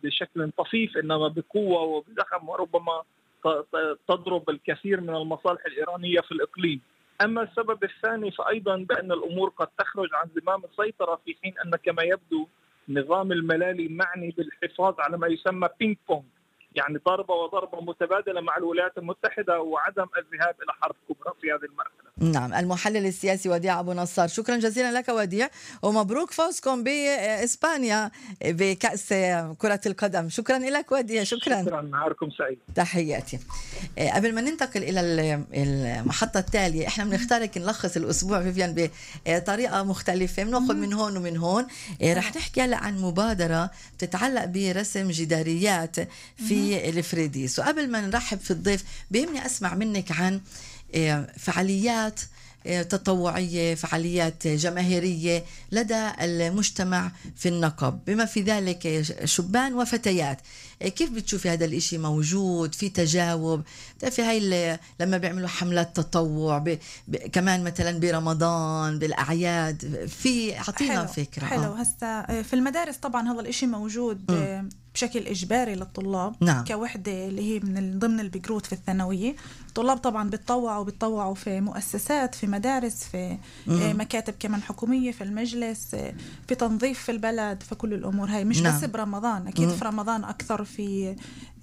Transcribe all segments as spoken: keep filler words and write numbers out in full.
بشكل طفيف إنما بقوة وبزخم، وربما تضرب الكثير من المصالح الإيرانية في الإقليم. أما السبب الثاني فأيضا بأن الأمور قد تخرج عن زمام السيطرة، في حين أن كما يبدو نظام الملالي معني بالحفاظ على ما يسمى بينج بونج، يعني ضربة وضربة متبادلة مع الولايات المتحدة وعدم الذهاب إلى حرب كبرى في هذه المرحلة. نعم، المحلل السياسي وديع أبو نصار، شكرا جزيلا لك وديع، ومبروك فوزكم بإسبانيا بكأس كرة القدم. شكرا لك وديع. شكرا شكرا، نهاركم سعيد. تحياتي. قبل ما ننتقل إلى المحطة التالية، احنا بنختارك نلخص الأسبوع فيفيان بطريقة مختلفة، بناخذ من هون ومن هون. رح نحكي هلا عن مبادرة تتعلق برسم جداريات في الفريديس. وقبل ما نرحب في الضيف بيهمني أسمع منك عن فعاليات تطوعية، فعاليات جماهيرية لدى المجتمع في النقب، بما في ذلك شبان وفتيات. كيف بتشوفي هذا الاشي موجود في تجاوب؟ في هاي لما بيعملوا حملات تطوع ب... ب... كمان مثلا برمضان بالأعياد، في حطينا فكرة. حلو. آه. هسا في المدارس طبعا هذا الاشي موجود م. بشكل إجباري للطلاب. نعم. كوحدة اللي هي من ضمن البقروت في الثانوية. الطلاب طبعا بتطوعوا بتطوعوا في مؤسسات، في مدارس، في مم. مكاتب كمان حكومية، في المجلس، في تنظيف في البلد، في كل الأمور هاي. مش نعم. بس برمضان، أكيد مم. في رمضان أكثر في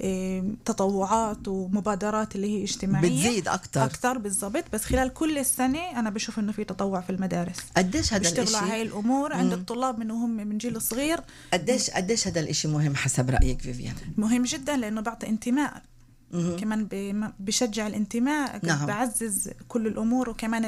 تطوعات ومبادرات اللي هي اجتماعية بتزيد أكثر أكثر بالضبط. بس خلال كل السنة أنا بشوف إنه في تطوع في المدارس. قديش هذا الإشي بيشتغلوا على هاي الأمور عند الطلاب من وهم من جيل صغير. قديش قديش هذا الإشي مهم حسب رأيك فيفيان؟ مهم جدا، لأنه بيعطي انتماء. مم. كمان بيشجع الانتماء. نعم. بعزز كل الأمور، وكمان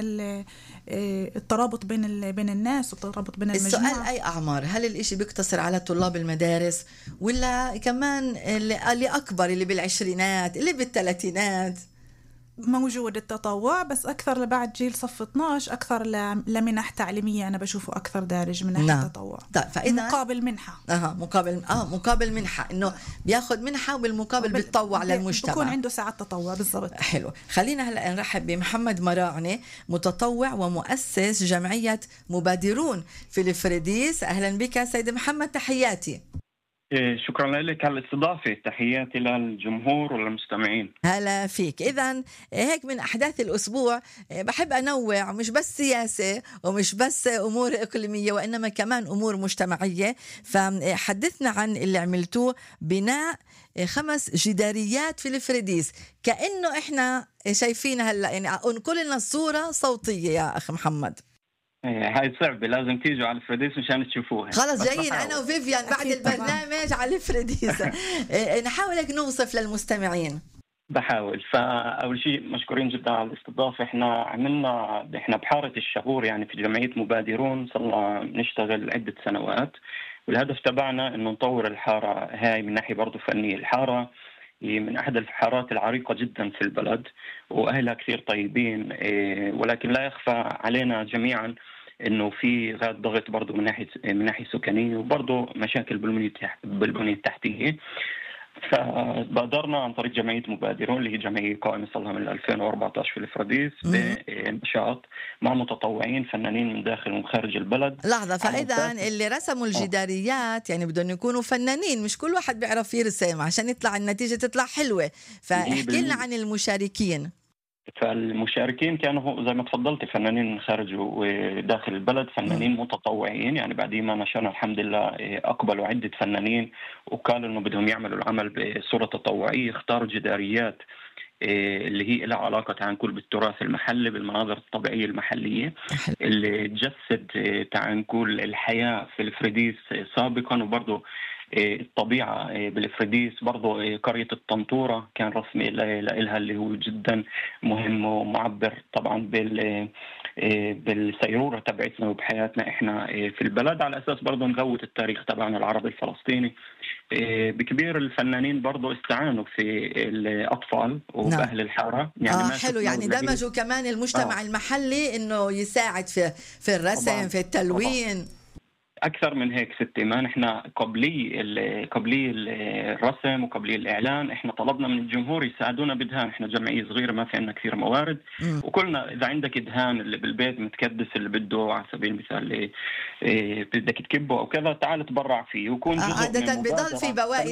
الترابط بين بين الناس والترابط بين المجموعة. السؤال أي أعمار؟ هل الإشي بيقتصر على طلاب المدارس ولا كمان اللي أكبر، اللي بالعشرينات، اللي بالثلاثينات؟ موجود التطوع، بس أكثر لبعد جيل صف اثناشر، أكثر لمنح تعليمية. أنا بشوفه أكثر دارج من ناحية نعم. التطوع. طيب، فإذا مقابل منحة. أها مقابل آه مقابل منحة، إنه بياخد منحة وبالمقابل وبال... بيتطوع بي... للمجتمع، بيكون عنده ساعات تطوع. بالضبط. حلو. خلينا هلا نرحب بمحمد مراعنة، متطوع ومؤسس جمعية مبادرون في الفريديس. أهلا بك سيد محمد، تحياتي. شكرا لك على الاستضافة، تحياتي للجمهور والمستمعين. هلا فيك. إذن هيك من أحداث الأسبوع بحب أنوع، مش بس سياسة ومش بس أمور إقليمية، وإنما كمان أمور مجتمعية. فحدثنا عن اللي عملتوه، بناء خمس جداريات في الفريديس، كأنه إحنا شايفين هلا، يعني أنقل لنا الصورة صوتية يا أخي محمد. هاي صعبة، لازم تيجوا على الفريديس مشان تشوفوها. خلاص جايين أنا وفيفيان بعد البرنامج على الفريديس. نحاول هيك نوصف للمستمعين. بحاول. فأول شيء مشكورين جدا على الاستضافة. احنا عملنا احنا بحارة الشهور، يعني في جمعية مبادرون صرنا نشتغل عدة سنوات، والهدف تبعنا انه نطور الحارة هاي من ناحية برضو فنية. الحارة من أحد الحارات العريقة جدا في البلد، وأهلها كثير طيبين، ولكن لا يخفى علينا جميعا إنه في غاد ضغط برضو من ناحية من ناحية سكانية، وبرضو مشاكل بالبنية التحتية. فبادرنا عن طريق جمعية مبادرون، اللي هي جمعية قائمة صار لها من ألفين وأربعة عشر في الفريديس، بنشاط مع متطوعين فنانين من داخل ومن خارج البلد. لحظة، فإذا اللي رسموا الجداريات يعني بدهم يكونوا فنانين، مش كل واحد بيعرف يرسم عشان يطلع النتيجة تطلع حلوة. فاحكي لنا عن المشاركين. فالمشاركين كانوا زي ما تفضلت فنانين من خارج وداخل البلد، فنانين م. متطوعين. يعني بعد ما نشرنا الحمد لله أقبلوا عدة فنانين وقالوا إنه بدهم يعملوا العمل بصورة تطوعية. اختاروا جداريات اللي هي لها علاقة تعال نقول بالتراث المحلي، بالمناظر الطبيعية المحلية اللي تجسد تعال نقول الحياة في الفريديس سابقا، وبرضه الطبيعة بالفريديس. برضو قرية الطنطورة كان رسمي لها اللي هو جدا مهم ومعبر طبعا بال بالسيرورة تبعتنا وبحياتنا احنا في البلد، على اساس برضو نغوت التاريخ تبعنا العربي الفلسطيني. بكبير الفنانين برضو استعانوا في الأطفال وبأهل الحارة. يعني آه حلو، يعني دمجوا كمان المجتمع آه. المحلي إنه يساعد في في الرسم طبعاً. في التلوين طبعاً. أكثر من هيك ست إيمان، إحنا قبلي قبلي الرسم وقبلي الإعلان إحنا طلبنا من الجمهور يساعدونا بدهان. إحنا جمعية صغيرة ما في عندنا كثير موارد، م. وكلنا إذا عندك دهان اللي بالبيت متكدس اللي بده على سبيل المثال اللي بدك تكبه أو كذا، تعال تبرع فيه وكون آه عادة بضل في بواقي